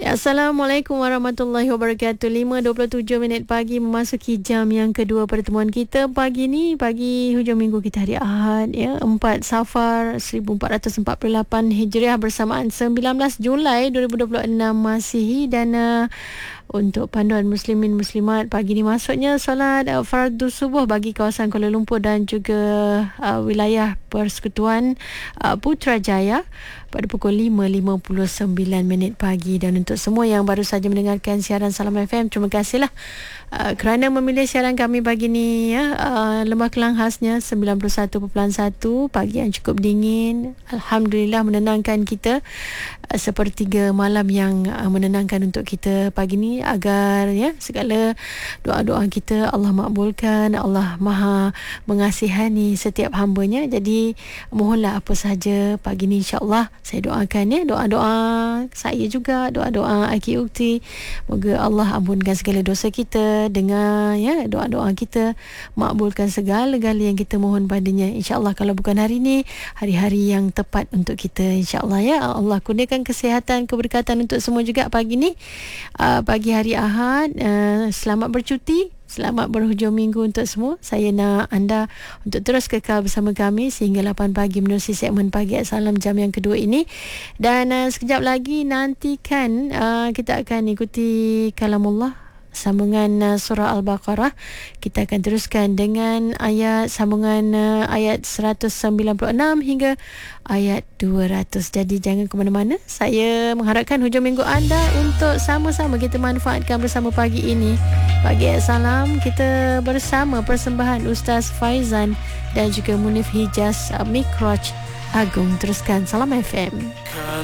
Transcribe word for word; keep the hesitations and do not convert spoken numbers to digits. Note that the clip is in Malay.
Ya, Assalamualaikum warahmatullahi wabarakatuh. lima dua puluh tujuh minit pagi memasuki jam yang kedua pertemuan kita pagi ni. Pagi hujung minggu kita hari Ahad ya, empat Safar seribu empat ratus empat puluh lapan Hijriah bersamaan sembilan belas Julai dua ribu dua puluh enam Masihi. Dan uh, untuk panduan muslimin muslimat pagi ni maksudnya solat uh, fardu subuh bagi kawasan Kuala Lumpur dan juga uh, wilayah Persekutuan uh, Putrajaya pada pukul lima lima puluh sembilan minit pagi. Dan untuk semua yang baru saja mendengarkan siaran Salam F M, terima kasihlah uh, kerana memilih siaran kami pagi ni ya. Uh, Lembah Kelang khasnya sembilan puluh satu perpuluhan satu, pagi yang cukup dingin, alhamdulillah menenangkan kita. Uh, sepertiga malam yang uh, menenangkan untuk kita pagi ni, agar ya segala doa-doa kita Allah makbulkan, Allah Maha mengasihani setiap hamba-Nya. Jadi mohonlah apa sahaja pagi ni, insya-Allah saya doakan ya, doa-doa saya juga, doa-doa Aki Ukti, moga Allah ampunkan segala dosa kita, dengar ya doa-doa kita, makbulkan segala-gala yang kita mohon padanya. InsyaAllah kalau bukan hari ni, hari-hari yang tepat untuk kita, insyaAllah ya. Allah kurniakan kesihatan, keberkatan untuk semua juga pagi ni, uh, pagi hari Ahad. Uh, selamat bercuti, selamat berhujung minggu untuk semua. Saya nak anda untuk terus kekal bersama kami sehingga lapan pagi menerusi segmen Pagi at Salam jam yang kedua ini. Dan uh, sekejap lagi nantikan uh, kita akan ikuti kalamullah, sambungan uh, surah Al-Baqarah. Kita akan teruskan dengan ayat sambungan uh, ayat seratus sembilan puluh enam hingga ayat dua ratus. Jadi jangan ke mana-mana. Saya mengharapkan hujung minggu anda untuk sama-sama kita manfaatkan bersama pagi ini. Pagi at Salam kita bersama persembahan Ustaz Faizan dan juga Munif Hijaz uh, Mikraj Agung. Teruskan Salam F M.